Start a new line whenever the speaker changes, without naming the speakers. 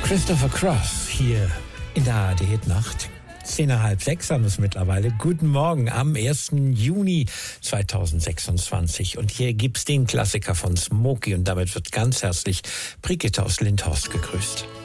Christopher Cross hier in der ARD-Nacht. 5:10 haben wir es mittlerweile. Guten Morgen am 1. Juni 2026. Und hier gibt's den Klassiker von Smokey und damit wird ganz herzlich Brigitte aus Lindhorst gegrüßt.